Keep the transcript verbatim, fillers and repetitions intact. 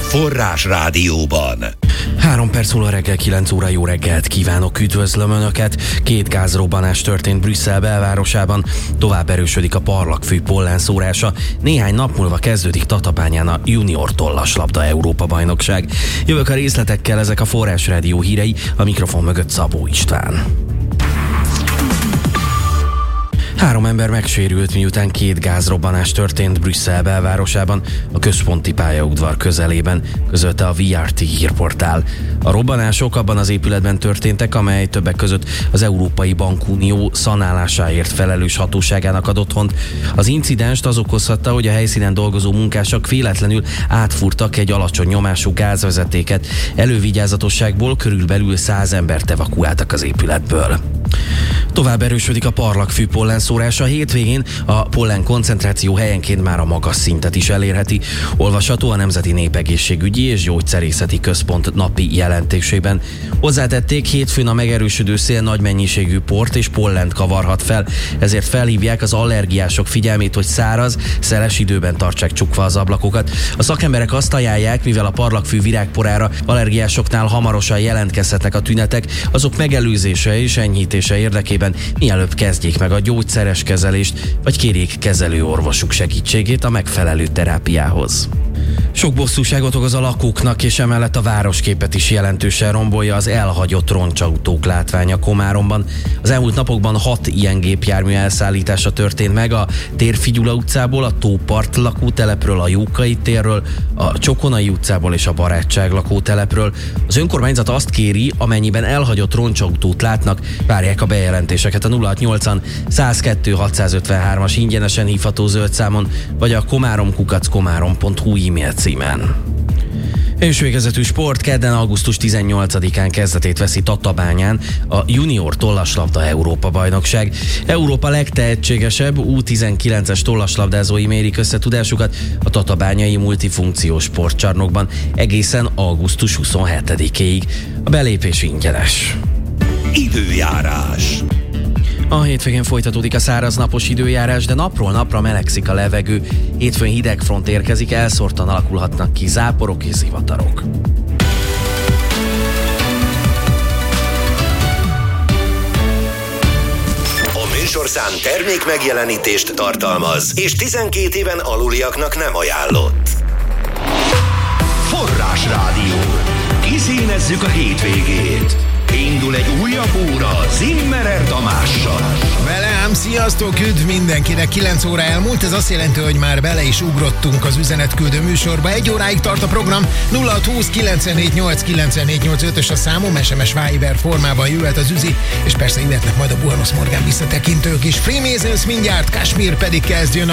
Forrás Rádióban. Három perc múlva reggel kilenc óra, jó reggelt kívánok, üdvözlöm Önöket. Két gázrobbanás történt Brüsszel belvárosában, tovább erősödik a parlagfű pollenszórása. Néhány nap múlva kezdődik Tatabányán a junior tollaslabda Európa-bajnokság. Jövök a részletekkel, ezek a Forrás Rádió hírei, a mikrofon mögött Szabó István. Három ember megsérült, miután két gázrobbanás történt Brüsszel belvárosában, a központi pályaudvar közelében, közölte a vé er té hírportál. A robbanások abban az épületben történtek, amely többek között az Európai Bankunió szanálásáért felelős hatóságának ad otthont. Az incidenst az okozhatta, hogy a helyszínen dolgozó munkások véletlenül átfúrtak egy alacsony nyomású gázvezetéket. Elővigyázatosságból körülbelül száz embert evakuáltak az épületből. Tovább erősödik a parlagfű pollenszórása. Hétvégén a pollen koncentráció helyenként már a magas szintet is elérheti. Olvasható a Nemzeti Népegészségügyi és Gyógyszerészeti Központ napi jelentésében. Hozzátették, hétfőn a megerősödő szél nagy mennyiségű port és pollent kavarhat fel, ezért felhívják az allergiások figyelmét, hogy száraz, szeles időben tartsák csukva az ablakokat. A szakemberek azt ajánlják, mivel a parlagfű virágporára allergiásoknál hamarosan jelentkezhetnek a tünetek, azok megelőzése és enyhítése érdekében mielőbb kezdjék meg a gyógyszeres kezelést, vagy kérjék kezelőorvosuk segítségét a megfelelő terápiához. Sok bosszúságot okoz a lakóknak, és emellett a városképet is jelentősen rombolja az elhagyott roncsautók látványa Komáromban. Az elmúlt napokban hat ilyen gépjármű elszállítása történt meg a Térfi Gyula utcából, a Tópart lakótelepről, a Jókai térről, a Csokonai utcából és a Barátság lakótelepről. Az önkormányzat azt kéri, amennyiben elhagyott roncsautót látnak, várják a bejelentéseket a nulla hatszáznyolcvan százkettő hatszázötvenhármas ingyenesen hívható zöld számon, vagy a komárom kukac komárom pont hu e-mail címen. És végezetű sport, kedden augusztus tizennyolcadikán kezdetét veszi Tatabányán a junior tollaslabda Európa-bajnokság. Európa legtehetségesebb U tizenkilences tollaslabdázói mérik össze tudásukat a tatabányai multifunkciós sportcsarnokban egészen augusztus huszonhetedikéig. A belépés ingyenes. Időjárás. A hétvégén folytatódik a száraz napos időjárás, de napról napra melegszik a levegő. Hétfőn hideg front érkezik, elszórtan alakulhatnak ki záporok és zivatarok. A műsorszám termék megjelenítést tartalmaz, és tizenkét éven aluliaknak nem ajánlott. Forrás Rádió. Kiszínezzük a hétvégét. Indul egy újabb óra Zimmerer Tamással. Vele ám, sziasztok, üdv mindenkinek, kilenc óra elmúlt, ez azt jelenti, hogy már bele is ugrottunk az üzenetküldő műsorba. Egy óráig tart a program, nulla hatszázhúsz kilencvennégy nyolc kilencvennégy nyolcvanötös a számom, es em es Viber formában jöhet az üzi, és persze jöhetnek majd a Buenos Morgan visszatekintők is. Freemasons mindjárt, Kashmir pedig kezdjön.